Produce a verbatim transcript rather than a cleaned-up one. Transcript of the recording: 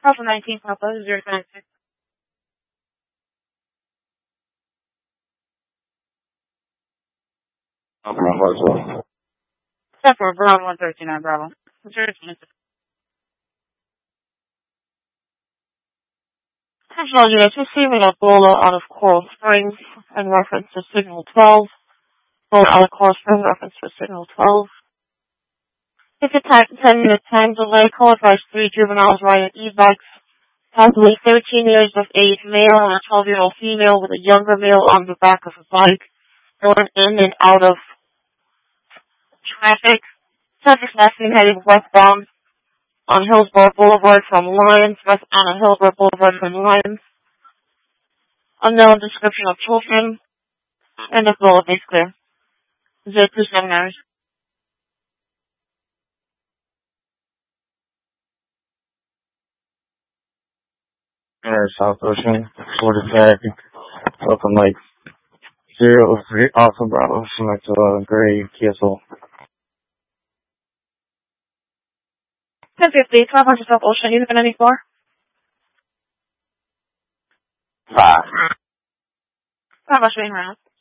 Alpha nineteen Papa, zero nine six. Alpha Bravo. Step for Bravo one thirty-nine Bravo. zero nine six. Control units receiving Ebola out of Coral Springs in reference to signal twelve. Ebola out of Coral Springs in reference to signal twelve. If it's a ten minute time delay, call advice three juveniles riding e-bikes, possibly thirteen years of age male and a twelve year old female with a younger male on the back of a bike, going in and out of traffic. Subject last seen heading westbound on Hillsborough Boulevard from Lyons, west on Hillsborough Boulevard from Lyons. Unknown description of children, and the goal is clear. zero two seven hours. Air South Ocean, Florida Tag, Welcome Lake, zero three Alpha Bravo, select uh, Gray Kia Soul. ten fifty, twelve hundred South Ocean, you looking any more? Five. How much being around?